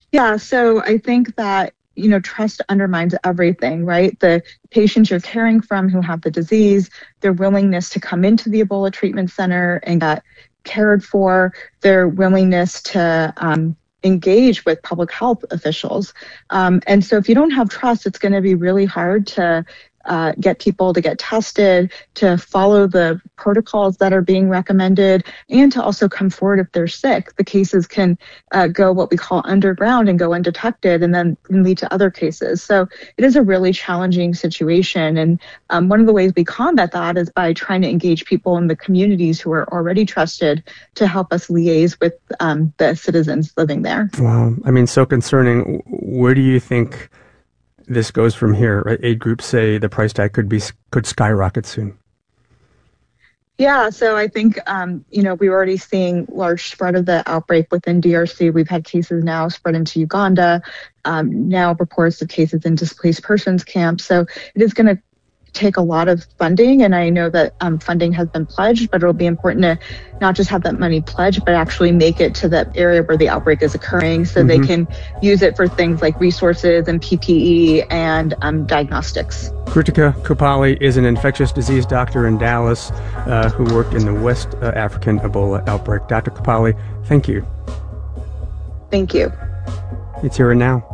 Yeah, so I think that, trust undermines everything, right? The patients you're caring from who have the disease, their willingness to come into the Ebola treatment center and get cared for, their willingness to engage with public health officials. And so if you don't have trust, it's going to be really hard to get people to get tested, to follow the protocols that are being recommended, and to also come forward if they're sick. The cases can go what we call underground and go undetected and then can lead to other cases. So it is a really challenging situation. And one of the ways we combat that is by trying to engage people in the communities who are already trusted to help us liaise with the citizens living there. Wow. I mean, so concerning. Where do you think this goes from here? Right? Aid groups say the price tag could skyrocket soon. Yeah, so I think, we're already seeing large spread of the outbreak within DRC. We've had cases now spread into Uganda, now reports of cases in displaced persons camps. So it is going to take a lot of funding, and I know that funding has been pledged, but it'll be important to not just have that money pledged, but actually make it to the area where the outbreak is occurring so they can use it for things like resources and PPE and diagnostics. Krutika Kupali is an infectious disease doctor in Dallas who worked in the West African Ebola outbreak. Dr. Kupali, thank you. Thank you. It's Here and Now.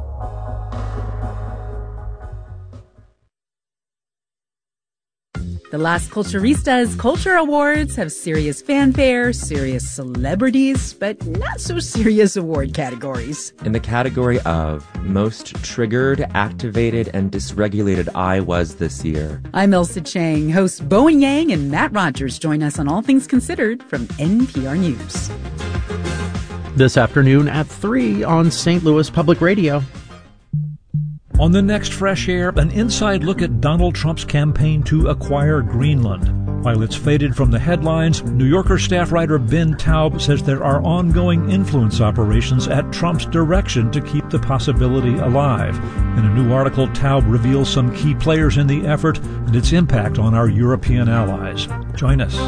The Las Culturistas Culture Awards have serious fanfare, serious celebrities, but not so serious award categories. In the category of Most Triggered, Activated, and Dysregulated I Was this year. I'm Elsa Chang. Hosts Bowen Yang and Matt Rogers join us on All Things Considered from NPR News. This afternoon at 3 on St. Louis Public Radio. On the next Fresh Air, an inside look at Donald Trump's campaign to acquire Greenland. While it's faded from the headlines, New Yorker staff writer Ben Taub says there are ongoing influence operations at Trump's direction to keep the possibility alive. In a new article, Taub reveals some key players in the effort and its impact on our European allies. Join us.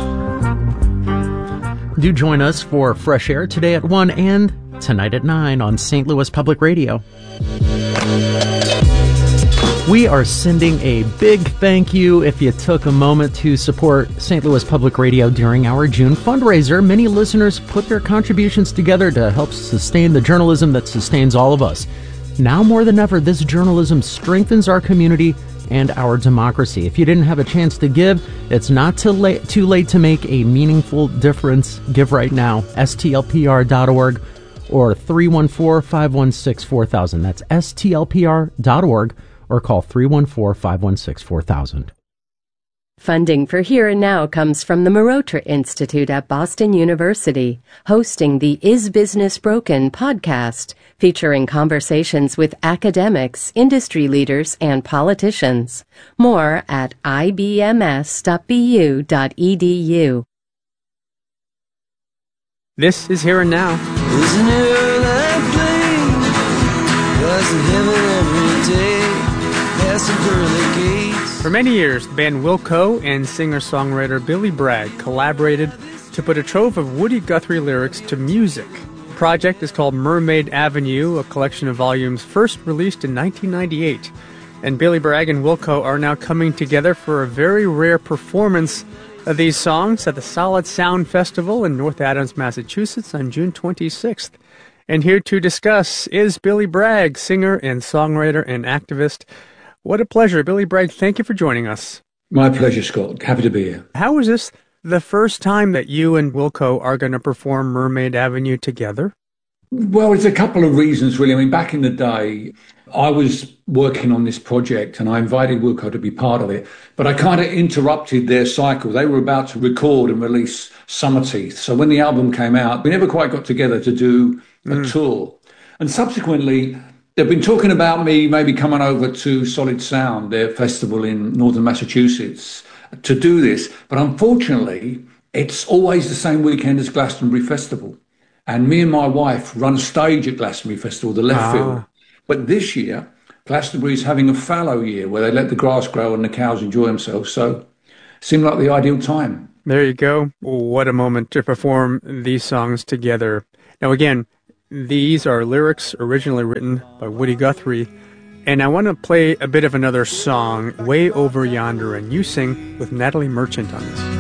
Do join us for Fresh Air today at 1 and tonight at 9 on St. Louis Public Radio. We are sending a big thank you if you took a moment to support St. Louis Public Radio during our June fundraiser. Many listeners put their contributions together to help sustain the journalism that sustains all of us. Now more than ever, this journalism strengthens our community and our democracy. If you didn't have a chance to give, it's not too late to make a meaningful difference. Give right now, stlpr.org or 314-516-4000. That's stlpr.org. or call 314-516-4000. Funding for Here and Now comes from the Marotra Institute at Boston University, hosting the Is Business Broken podcast, featuring conversations with academics, industry leaders, and politicians. More at ibms.bu.edu. This is Here and Now. Isn't it like playing? Doesn't heaven every day? For many years, the band Wilco and singer-songwriter Billy Bragg collaborated to put a trove of Woody Guthrie lyrics to music. The project is called Mermaid Avenue, a collection of volumes first released in 1998. And Billy Bragg and Wilco are now coming together for a very rare performance of these songs at the Solid Sound Festival in North Adams, Massachusetts on June 26th. And here to discuss is Billy Bragg, singer and songwriter and activist. What a pleasure. Billy Bragg, thank you for joining us. My pleasure, Scott. Happy to be here. How is this the first time that you and Wilco are going to perform Mermaid Avenue together? Well, it's a couple of reasons, really. I mean, back in the day, I was working on this project and I invited Wilco to be part of it, but I kind of interrupted their cycle. They were about to record and release Summer Teeth. So when the album came out, we never quite got together to do a tour. And subsequently, they've been talking about me maybe coming over to Solid Sound, their festival in northern Massachusetts, to do this. But unfortunately, it's always the same weekend as Glastonbury Festival. And me and my wife run a stage at Glastonbury Festival, the Left Field. But this year, Glastonbury is having a fallow year where they let the grass grow and the cows enjoy themselves. So it seemed like the ideal time. There you go. What a moment to perform these songs together. Now, again, These are lyrics originally written by Woody Guthrie, and I want to play a bit of another song, Way Over Yonder, and you sing with Natalie Merchant on this.